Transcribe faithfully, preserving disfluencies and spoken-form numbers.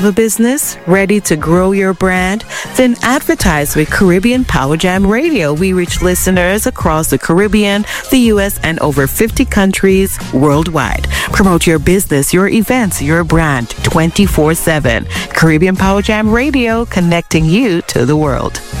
Have a business? Ready to grow your brand? Then advertise with Caribbean Power Jam Radio. We reach listeners across the Caribbean, the U S, and over fifty countries worldwide. Promote your business, your events, your brand twenty-four seven. Caribbean Power Jam Radio, connecting you to the world.